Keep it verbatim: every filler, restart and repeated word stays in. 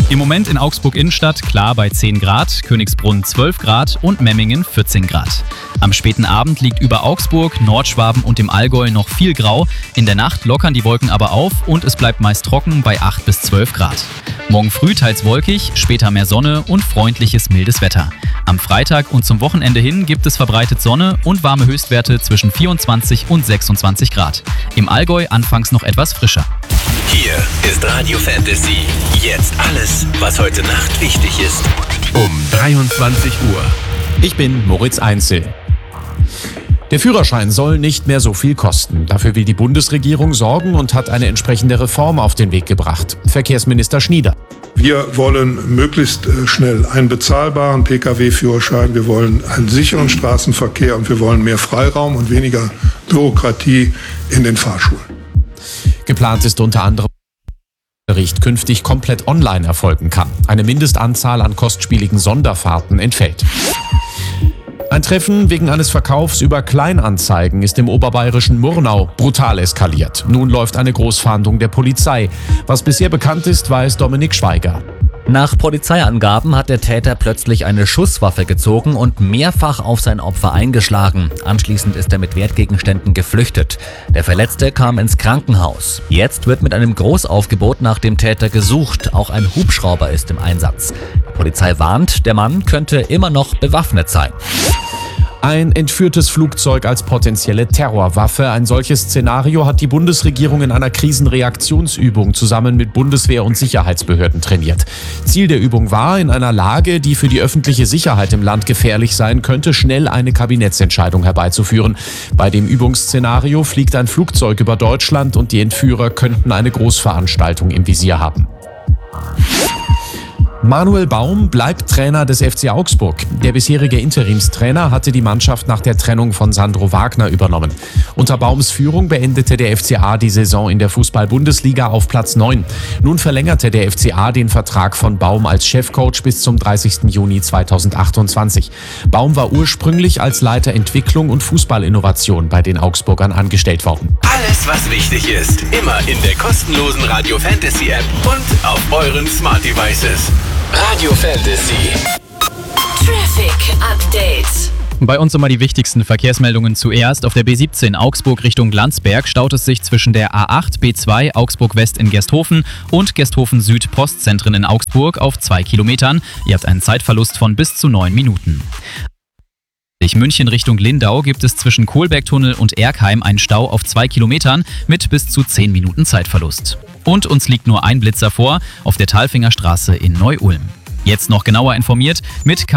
Im Moment in Augsburg Innenstadt klar bei zehn Grad, Königsbrunn zwölf Grad und Memmingen vierzehn Grad. Am späten Abend liegt über Augsburg, Nordschwaben und dem Allgäu noch viel Grau. In der Nacht lockern die Wolken aber auf und es bleibt meist trocken bei acht bis zwölf Grad. Morgen früh teils wolkig, später mehr Sonne und freundliches, mildes Wetter. Am Freitag und zum Wochenende hin gibt es verbreitet Sonne und warme Höchstwerte zwischen vierundzwanzig und sechsundzwanzig Grad. Im Allgäu anfangs noch etwas frischer. Hier ist Radio Fantasy. Jetzt alles, was heute Nacht wichtig ist. Um dreiundzwanzig Uhr. Ich bin Moritz Einzel. Der Führerschein soll nicht mehr so viel kosten. Dafür will die Bundesregierung sorgen und hat eine entsprechende Reform auf den Weg gebracht. Verkehrsminister Schnieder. Wir wollen möglichst schnell einen bezahlbaren P K W-Führerschein. Wir wollen einen sicheren Straßenverkehr und wir wollen mehr Freiraum und weniger Bürokratie in den Fahrschulen. Geplant ist unter anderem, dass der Bericht künftig komplett online erfolgen kann. Eine Mindestanzahl an kostspieligen Sonderfahrten entfällt. Ein Treffen wegen eines Verkaufs über Kleinanzeigen ist im oberbayerischen Murnau brutal eskaliert. Nun läuft eine Großfahndung der Polizei. Was bisher bekannt ist, weiß Dominik Schweiger. Nach Polizeiangaben hat der Täter plötzlich eine Schusswaffe gezogen und mehrfach auf sein Opfer eingeschlagen. Anschließend ist er mit Wertgegenständen geflüchtet. Der Verletzte kam ins Krankenhaus. Jetzt wird mit einem Großaufgebot nach dem Täter gesucht. Auch ein Hubschrauber ist im Einsatz. Die Polizei warnt, der Mann könnte immer noch bewaffnet sein. Ein entführtes Flugzeug als potenzielle Terrorwaffe. Ein solches Szenario hat die Bundesregierung in einer Krisenreaktionsübung zusammen mit Bundeswehr und Sicherheitsbehörden trainiert. Ziel der Übung war, in einer Lage, die für die öffentliche Sicherheit im Land gefährlich sein könnte, schnell eine Kabinettsentscheidung herbeizuführen. Bei dem Übungsszenario fliegt ein Flugzeug über Deutschland und die Entführer könnten eine Großveranstaltung im Visier haben. Manuel Baum bleibt Trainer des F C Augsburg. Der bisherige Interimstrainer hatte die Mannschaft nach der Trennung von Sandro Wagner übernommen. Unter Baums Führung beendete der F C A die Saison in der Fußball-Bundesliga auf Platz neun. Nun verlängerte der F C A den Vertrag von Baum als Chefcoach bis zum dreißigsten Juni zweitausendachtundzwanzig. Baum war ursprünglich als Leiter Entwicklung und Fußballinnovation bei den Augsburgern angestellt worden. Alles, was wichtig ist, immer in der kostenlosen Radio Fantasy App und auf euren Smart Devices. Radio Fantasy. Traffic Update. Bei uns immer die wichtigsten Verkehrsmeldungen zuerst. Auf der B siebzehn Augsburg Richtung Landsberg staut es sich zwischen der A acht, B zwei, Augsburg West in Gersthofen und Gersthofen Süd Postzentren in Augsburg auf zwei Kilometern. Ihr habt einen Zeitverlust von bis zu neun Minuten. München Richtung Lindau gibt es zwischen Kohlbergtunnel und Erkheim einen Stau auf zwei Kilometern mit bis zu zehn Minuten Zeitverlust. Und uns liegt nur ein Blitzer vor, auf der Talfinger Straße in Neu-Ulm. Jetzt noch genauer informiert mit